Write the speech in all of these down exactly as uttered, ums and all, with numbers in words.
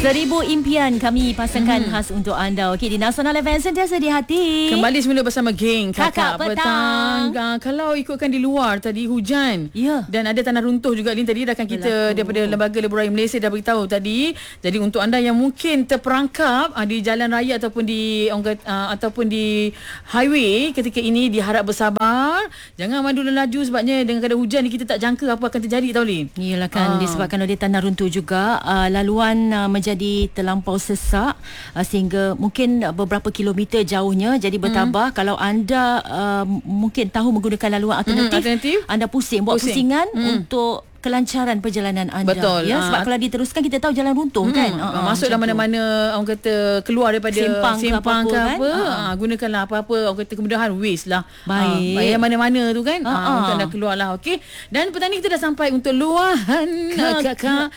Seribu impian kami pasangkan hmm. khas untuk anda. Okey, di Nasional F M sentiasa di hati. Kembali semula bersama geng Kakak Kakak, Petang. Petang. Uh, kalau ikutkan di luar tadi hujan. Ya. Dan ada tanah runtuh juga Lin. Tadi rakan kita Berlaku. daripada Lembaga Lebuh Malaysia dah beritahu tadi. Jadi untuk anda yang mungkin terperangkap uh, di jalan raya ataupun di uh, ataupun di highway ketika ini, diharap bersabar. Jangan mandu laju sebabnya dengan keadaan hujan ni kita tak jangka apa akan terjadi, tau Lin. Iyalah kan, Ah. disebabkan oleh tanah runtuh juga, uh, laluan uh, menjadi terlampau sesak uh, sehingga mungkin uh, beberapa kilometer jauhnya jadi bertabah. Hmm. Kalau anda uh, mungkin tahu menggunakan laluan alternatif, Hmm, alternatif. anda pusing buat Pusing. pusingan Hmm. untuk kelancaran perjalanan anda. Betul. Ya, sebab Ah. kalau diteruskan kita tahu jalan runtuh Hmm, kan. uh, masuklah mana-mana orang kata keluar daripada Simpang ke simpang apa-apa ke kan? apa, Uh-huh. uh, gunakanlah apa-apa orang kata kemudahan, waste lah. Baik. Uh, yang mana-mana tu kan, Uh-huh. uh, untuk anda keluar lah. Okey. Dan petang ni kita dah sampai untuk luahan kakak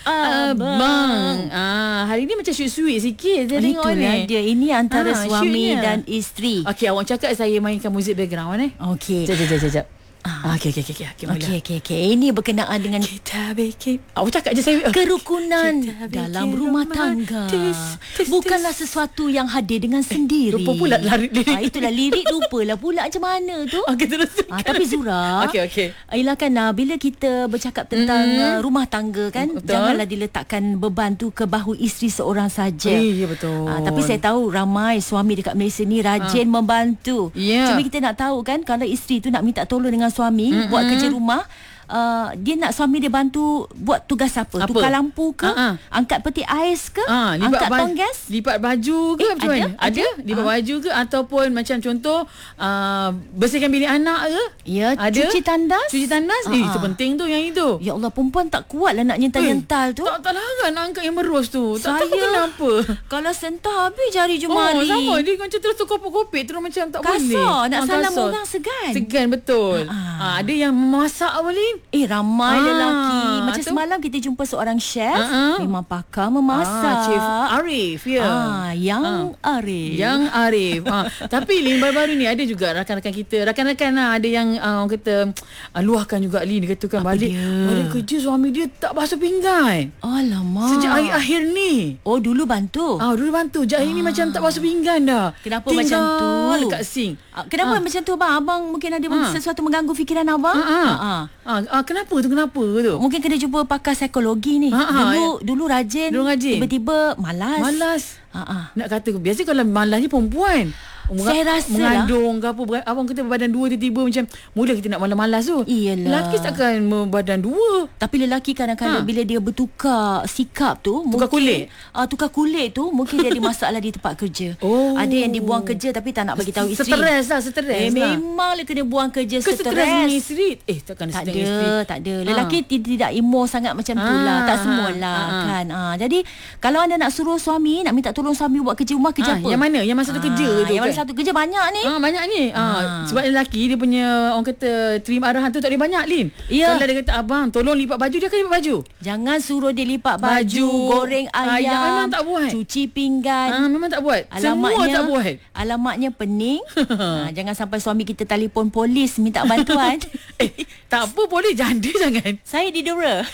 abang. Ah, hari ni macam sweet-sweet sikit saya tengok ni. Itulah dia. Ini antara Ah, suami shootnya. dan isteri. Okey, awak cakap saya mainkan muzik background eh. Okey. Jap jap jap jap. Ah, okey okey okey okey. Okay, Okey, okey, okey. Ini berkenaan dengan Kita bikin. Awak cakap je saya. kerukunan Kita bikin dalam rumah tangga. romantis. Tis, tis. Bukanlah sesuatu yang hadir dengan sendiri. lupa pula lirik- lirik. Ah, itulah lirik, lupalah pula macam mana tu. Okey, terus. Ah, tapi Zura, Okey, okey. Ialah kan, ah, bila kita bercakap tentang Mm. uh, rumah tangga kan, Betul. janganlah diletakkan beban tu ke bahu isteri seorang saja. Eh, ya betul. Ah, tapi saya tahu ramai suami dekat Malaysia ni rajin membantu. Ya. Cuma kita nak tahu kan, kalau isteri tu nak minta tolong dengan suami Mm-mm. buat kerja rumah, uh, dia nak suami dia bantu buat tugas apa? Apa? Tukar lampu ke? Ha-ha. Angkat peti ais ke? Ah, lipat angkat baju, tong gas? lipat baju ke Eh, macam ada? mana? Ada? Lipat Ah. baju ke, ataupun macam contoh uh, bersihkan bilik anak ke? Ya, Ada? cuci tandas? Cuci tandas? Ah, Eh, ah. itu penting tu yang itu. Ya Allah, perempuan tak kuat lah nak nyental-nyental tu. Tak tak larang nak angkat yang merus tu. Tak tahu Saya- kenapa. Kalau sentuh habis jari Oh, jemari. sama. Dia macam terus kopek-kopek terus macam tak Kasar. boleh. Nak Ah, salam kasar. orang segan. Segan betul. Ah. Ah, ada yang masak boleh. Eh, ramai Ah, lelaki. Macam tu- semalam kita jumpa seorang chef. Ah, ah. Memang pakar memasak. Ah, Chef Arif, ya. Ah, yang Arif. Yang Arif. ha. Tapi Lin, baru-baru ni ada juga rakan-rakan kita. Rakan-rakan lah, ada yang uh, orang kata uh, luahkan juga Lin. Dia kata kan Apa balik, dia? balik kerja suami dia tak basuh pinggan. Alamak. Sejak akhir-akhir ni. Oh, dulu bantu. Ah, dulu bantu. Sejak hari ni macam tak basuh pinggan dah. Kenapa Tinggal macam tu? dekat sink. Ah, Kenapa Ah. macam tu abang? Abang mungkin ada Ah. sesuatu mengganggu fikiran abang? Ah, ah. Ah, Ah, ah, kenapa tu? Kenapa tu? Mungkin kena jumpa pakar psikologi ni. Ah, ah, dulu dulu rajin. Dulu rajin. Tiba-tiba malas. Malas. Ah, ah. Nak kata, biasa kalau malas ni perempuan. Saya rasa mengandung ke apa, ber- abang kita berbadan dua tiba-tiba macam mula kita nak malas-malas tu. Iyalah. Lelaki takkan berbadan dua. Tapi lelaki kadang-kadang Ha. bila dia bertukar sikap tu, Tukar mungkin, kulit? uh, tukar kulit tu mungkin dia ada masalah di tempat kerja. Oh. Ada yang dibuang kerja tapi tak nak bagi tahu isteri. Stres lah, stres Eh, lah. memanglah kena buang kerja, Ke stres. stres dengan isteri? Eh, takkan Tak stres dengan isteri. ada, tak ada. Lelaki ha. tidak emo sangat macam tu lah. Ah, Tak ah, semualah ah, ah. kan. Ah, jadi kalau anda nak suruh suami, nak minta tolong suami buat kerja rumah, kerja Ah, apa? yang mana? Yang masa tu kerja tu Yang mana kan? satu kerja banyak ni. Ah, banyak ni. Ah, Ah. sebab lelaki dia punya orang kata terima arahan tu tak boleh banyak, Lin. Ya. Kalau dia kata abang tolong lipat baju, dia akan lipat baju. Jangan suruh dia lipat baju, Baju, goreng ayam, ayam, memang tak buat. cuci pinggan. Ah, memang tak buat. Semua Alamatnya tak buat. Alamatnya pening. ha, jangan sampai suami kita telefon polis minta bantuan. Eh, tak apa, boleh janda jangan. Saya di Dora.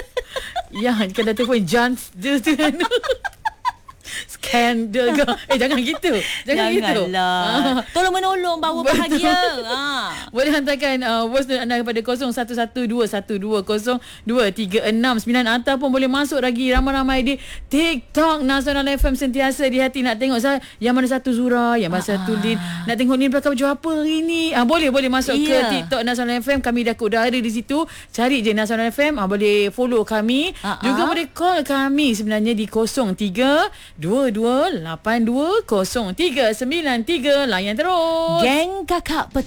Ya, kalau telefon John dia tu kan. Skandal ke? Eh, jangan gitu. Jangan gitu. Janganlah. Tolong menolong bawa bahagia. ha. Boleh hantarkan uh, voice note anda kepada kosong satu satu dua satu dua kosong dua tiga enam sembilan ataupun boleh masuk lagi ramai-ramai di TikTok Nasional F M sentiasa di hati. Nak tengok saya yang mana satu Zura, yang mana satu Lin. Nak tengok Lin belakang baju apa hari ni. Ah, boleh boleh masuk Ya. ke TikTok Nasional F M. Kami dah dah ada di situ. Cari je Nasional F M. Ah, boleh follow kami. Ah, Juga ah. boleh call kami sebenarnya di kosong tiga dua dua lapan dua kosong tiga sembilan tiga. Layan terus. Geng Kakak Petang.